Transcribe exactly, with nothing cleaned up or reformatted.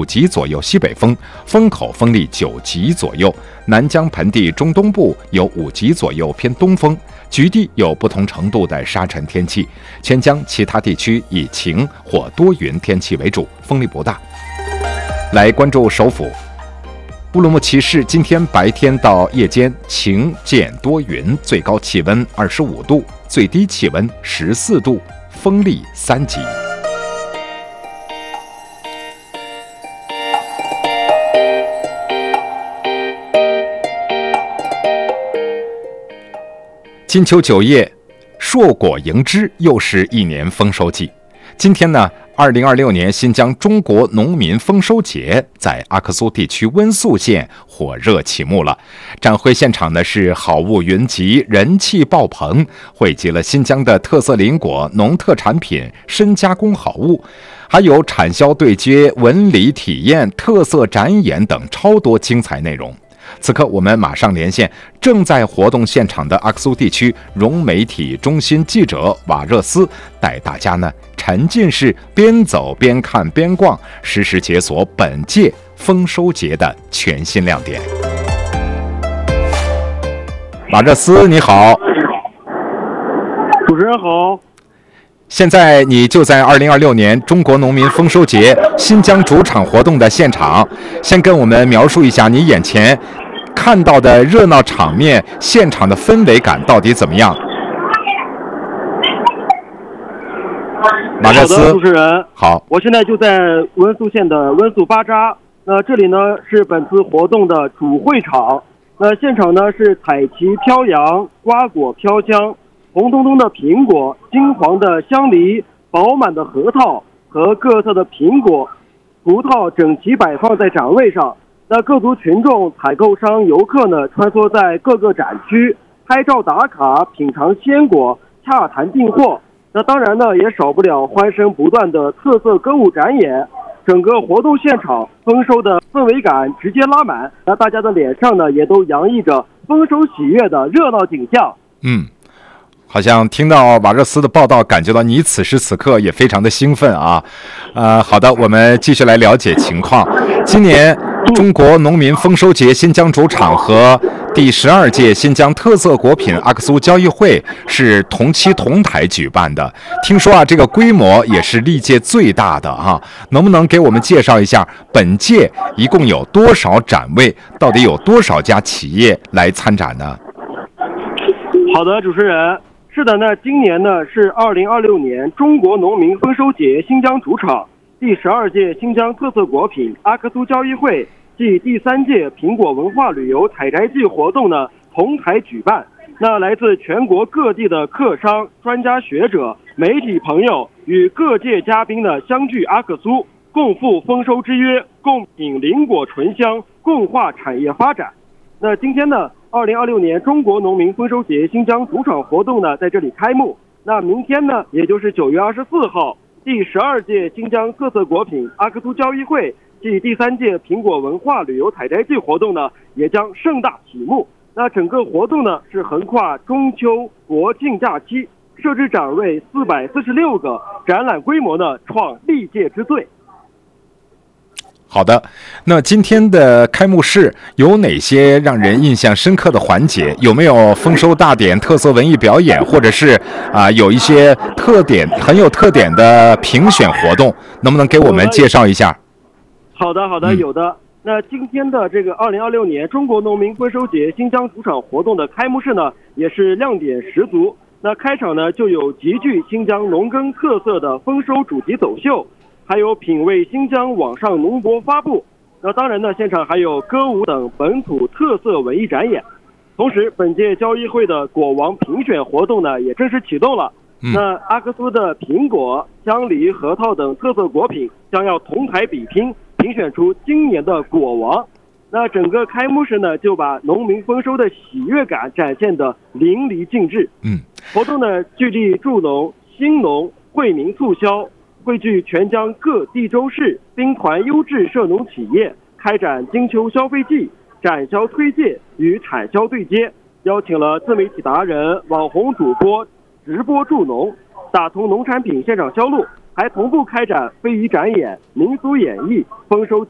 五级左右西北风，风口风力九级左右。南疆盆地中东部有五级左右偏东风，局地有不同程度的沙尘天气。全疆其他地区以晴或多云天气为主，风力不大。来关注首府乌鲁木齐市，今天白天到夜间晴见多云，最高气温二十五度，最低气温十四度，风力三级。金秋九叶，硕果迎枝，又是一年丰收季。今天呢，二零二六年新疆中国农民丰收节在阿克苏地区温宿县火热启幕了。展会现场呢是好物云集，人气爆棚，汇集了新疆的特色林果、农特产品、深加工好物，还有产销对接、文理体验、特色展演等超多精彩内容。此刻我们马上连线正在活动现场的阿克苏地区融媒体中心记者瓦热斯，带大家呢沉浸式边走边看边逛，实时解锁本届丰收节的全新亮点。瓦热斯你好。 主持人好。 现在你就在二零二六年中国农民丰收节新疆主场活动的现场，先跟我们描述一下你眼前看到的热闹场面，现场的氛围感到底怎么样？马热斯， 好的，主持人好， 我现在就在温宿县的温宿巴扎，那这里呢是本次活动的主会场，那现场呢是彩旗飘扬，瓜果飘香，红彤彤的苹果，金黄的香梨，饱满的核桃和各色的苹果、葡萄整齐摆放在展位上。那各族群众、采购商、游客呢，穿梭在各个展区，拍照打卡，品尝鲜果，洽谈订货。那当然呢，也少不了欢声不断的特色歌舞展演。整个活动现场丰收的氛围感直接拉满，那大家的脸上呢，也都洋溢着丰收喜悦的热闹景象。 嗯。好像听到瓦热斯的报道，感觉到你此时此刻也非常的兴奋啊！呃，好的，我们继续来了解情况。今年中国农民丰收节新疆主场和第十二届新疆特色果品阿克苏交易会是同期同台举办的。听说啊，这个规模也是历届最大的啊！能不能给我们介绍一下本届一共有多少展位，到底有多少家企业来参展呢？ 好的，主持人。是的，那今年呢是二零二六年中国农民丰收节新疆主场，第十二届新疆特色果品阿克苏交易会暨第三届苹果文化旅游采摘季活动呢同台举办。那来自全国各地的客商、专家学者、媒体朋友与各界嘉宾呢相聚阿克苏，共赴丰收之约，共品林果醇香，共话产业发展。那今天呢，二零二六年中国农民丰收节新疆主场活动呢，在这里开幕。那明天呢，也就是九月二十四号，第十二届新疆特色果品阿克苏交易会暨第三届苹果文化旅游采摘季活动呢，也将盛大启幕。那整个活动呢，是横跨中秋、国庆假期，设置展位四百四十六个，展览规模呢，创历届之最。 好的，那今天的开幕式有哪些让人印象深刻的环节？有没有丰收大典、特色文艺表演，或者是啊、呃、有一些特点很有特点的评选活动？能不能给我们介绍一下？ 好的，好的，有的。那今天的这个二零二六年中国农民丰收节新疆主场活动的开幕式呢，也是亮点十足。那开场呢，就有极具新疆农耕特色的丰收主题走秀。还有品味新疆网上农博发布，那当然呢，现场还有歌舞等本土特色文艺展演。同时，本届交易会的果王评选活动呢，也正式启动了。嗯、那阿克苏的苹果、香梨、核桃等特色果品将要同台比拼，评选出今年的果王。那整个开幕式呢，就把农民丰收的喜悦感展现得淋漓尽致。嗯，活动呢，聚力助农、兴农、惠民促销。汇聚全疆各地州市兵团优质涉农企业，开展金秋消费季展销推介与产销对接，邀请了自媒体达人、网红主播直播助农，打通农产品现场销路，还同步开展非遗展演、民俗演绎、丰收